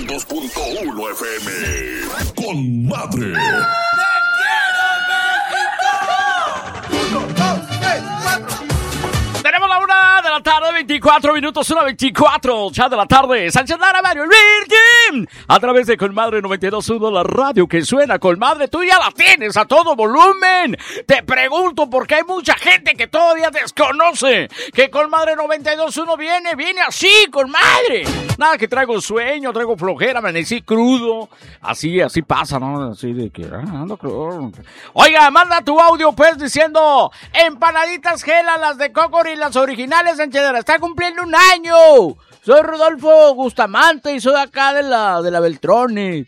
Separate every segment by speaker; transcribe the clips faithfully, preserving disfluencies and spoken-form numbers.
Speaker 1: dos punto uno F M. Con madre.
Speaker 2: Tenemos la una de la tarde, veinticuatro minutos, una veinticuatro, ya de la tarde. Sánchez Lara, Mario Virgin, a través de Colmadre noventa y dos punto uno, la radio que suena. Colmadre, tú ya la tienes a todo volumen. Te pregunto porque hay mucha gente que todavía desconoce que Colmadre noventa y dos punto uno viene, viene así, Colmadre. Nada que traigo sueño, traigo flojera, amanecí crudo. Así, así pasa, ¿no? Así de que, ah, ando crudo. Oiga, manda tu audio pues diciendo, empanaditas Gela, las de Cocori, las originales en Cheddar, está cumpliendo un año. Soy Rodolfo Bustamante y soy acá de la, de la Beltrones.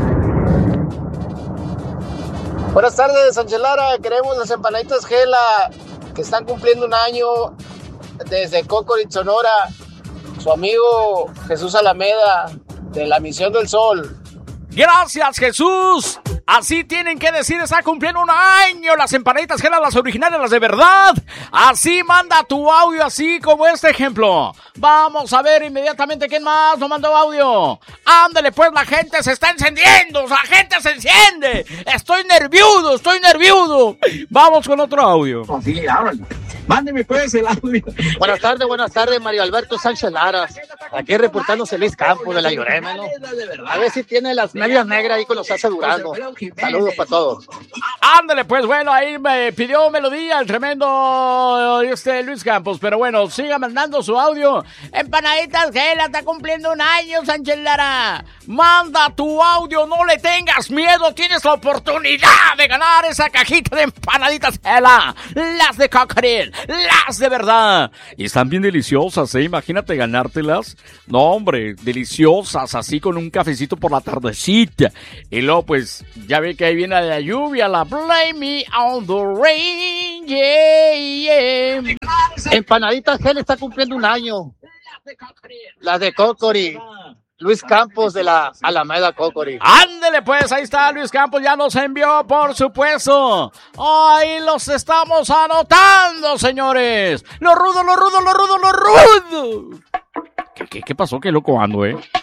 Speaker 3: Buenas tardes, Sánchez Lara. Queremos las empanaditas Gela, que están cumpliendo un año desde Cocorit, Sonora. Su amigo Jesús Alameda, de la Misión del Sol.
Speaker 2: Gracias, Jesús. Así tienen que decir, está cumpliendo un año las empanaditas Gela, las originales, las de verdad. Así manda tu audio, así como este ejemplo. Vamos a ver inmediatamente quién más nos mandó audio. Ándale, pues, la gente se está encendiendo, la gente se enciende. Estoy nervioso, estoy nervioso. Vamos con otro audio.
Speaker 4: Sí, háblale. Mándeme pues el audio.
Speaker 3: Buenas tardes, buenas tardes, Mario Alberto Sánchez Lara. Aquí reportándose Luis Campos de la Llorena, ¿no? A ver si tiene las medias negras ahí con los hace Durango. Saludos para todos.
Speaker 2: Ándale, pues, bueno, ahí me pidió melodía el tremendo este Luis Campos. Pero bueno, siga mandando su audio. Empanaditas Gela, está cumpliendo un año, Sánchez Lara. Manda tu audio, no le tengas miedo. Tienes la oportunidad de ganar esa cajita de empanaditas Gela. Las de Cockerel, las de verdad. Y están bien deliciosas, ¿eh? Imagínate ganártelas. No, hombre, deliciosas, así con un cafecito por la tardecita. Y luego, pues, ya ve que ahí viene la lluvia, la Blame Me on the Rain, yeah, yeah.
Speaker 3: Empanaditas Gela está cumpliendo un año. Las de Cocori. Luis Campos de la Alameda Cocori.
Speaker 2: Ándele pues, ahí está Luis Campos, ya nos envió, por supuesto. Ahí los estamos anotando, señores. Lo rudo, lo rudo, lo rudo, lo rudo. ¿Qué, qué, qué pasó? Qué loco ando, eh.